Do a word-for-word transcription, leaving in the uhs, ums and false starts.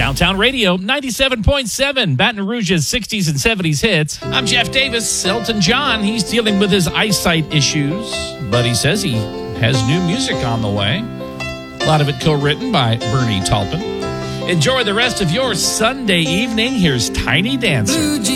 Downtown Radio, ninety-seven point seven, Baton Rouge's sixties and seventies hits. I'm Jeff Davis. Elton John, he's dealing with his eyesight issues, but he says he has new music on the way. A lot of it co-written by Bernie Taupin. Enjoy the rest of your Sunday evening. Here's Tiny Dancer.